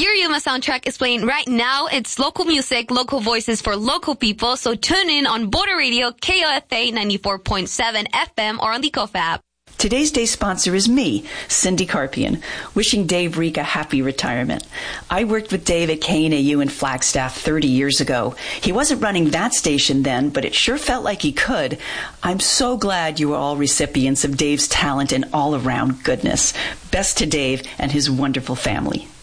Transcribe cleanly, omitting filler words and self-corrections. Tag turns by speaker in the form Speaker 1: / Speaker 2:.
Speaker 1: Your Yuma soundtrack is playing right now. It's local music, local voices for local people. So tune in on Border Radio, KOFA 94.7 FM or on the KOFA app.
Speaker 2: Today's day sponsor is me, Cindy Carpian, wishing Dave Reek a happy retirement. I worked with Dave at KNAU in Flagstaff 30 years ago. He wasn't running that station then, but it sure felt like he could. I'm so glad you were all recipients of Dave's talent and all-around goodness. Best to Dave and his wonderful family.